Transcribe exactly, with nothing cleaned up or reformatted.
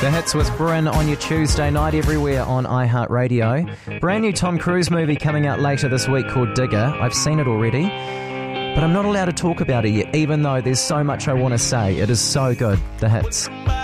The Hits with Bryn on your Tuesday night everywhere on iHeartRadio. Brand new Tom Cruise movie coming out later this week called Digger. I've seen it already, but I'm not allowed to talk about it yet, even though there's so much I want to say. It is so good. The Hits.